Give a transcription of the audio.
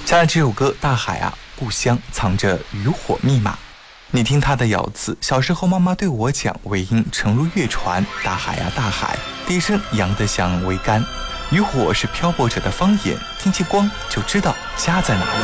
加了这首歌，大海啊，故乡藏着渔火密码。你听它的咬字，小时候妈妈对我讲，尾音沉入月船，大海啊大海，低声扬得像桅杆。渔火是漂泊者的方言，听见光就知道家在哪里。